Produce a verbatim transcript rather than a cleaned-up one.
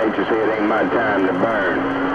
Don't you see it ain't my time to burn?